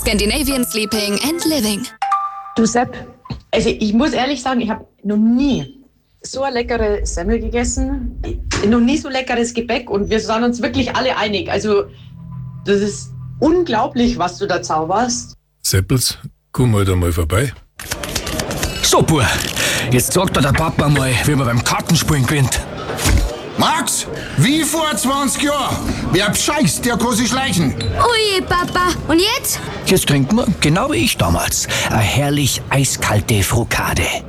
Scandinavian Sleeping and Living. Du Sepp, also ich muss ehrlich sagen, ich habe noch nie so eine leckere Semmel gegessen, noch nie so leckeres Gebäck und wir sind uns wirklich alle einig. Also das ist unglaublich, was du da zauberst. Seppels, komm halt einmal vorbei. So, Bub, jetzt sagt dir der Papa mal, wie man beim Kartenspielen gewinnt. Max, wie vor 20 Jahren. Wer bescheißt, der kann sich schleichen. Ui, Papa. Und jetzt? Jetzt trinken wir, genau wie ich damals, eine herrlich eiskalte Frukade.